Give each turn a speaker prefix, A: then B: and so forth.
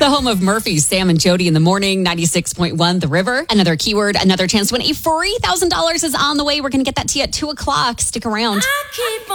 A: The home of Murphy's, Sam and Jody in the morning, 96.1 The River. Another keyword, another chance to win $3,000 is on the way. We're going to get that to you at 2 o'clock. Stick around.